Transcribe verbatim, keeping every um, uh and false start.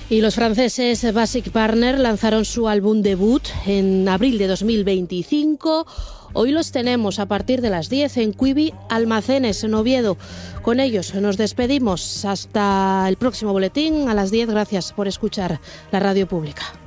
Y los franceses Basic Partner lanzaron su álbum debut en abril de dos mil veinticinco. Hoy los tenemos a partir de las diez en Quibi Almacenes, en Oviedo. Con ellos nos despedimos hasta el próximo boletín a las diez. Gracias por escuchar la radio pública.